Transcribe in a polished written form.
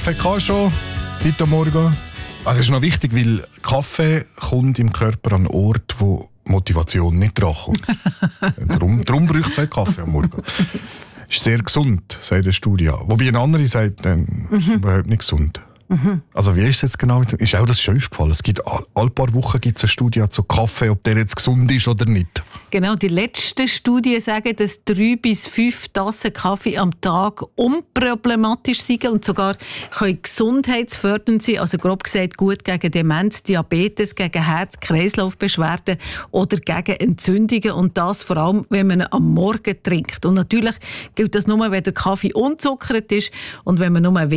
Kaffee gehabt schon heute Morgen? Also es ist noch wichtig, weil Kaffee kommt im Körper an einen Ort, wo Motivation nicht dran kommt. Darum braucht es auch Kaffee am Morgen. Ist sehr gesund, sagt eine Studie. Wobei eine andere sagt, ist überhaupt nicht gesund. Also wie ist es jetzt genau? Ist auch das schon aufgefallen? Es gibt alle paar Wochen gibt's eine Studie zu Kaffee, ob der jetzt gesund ist oder nicht. Genau, die letzten Studien sagen, dass 3 bis 5 Tassen Kaffee am Tag unproblematisch sind und sogar können gesundheitsfördernd sein, also grob gesagt gut gegen Demenz, Diabetes, gegen Herz-Kreislauf-Beschwerden oder gegen Entzündungen und das vor allem, wenn man ihn am Morgen trinkt. Und natürlich gilt das nur, wenn der Kaffee unzuckert ist und wenn man nur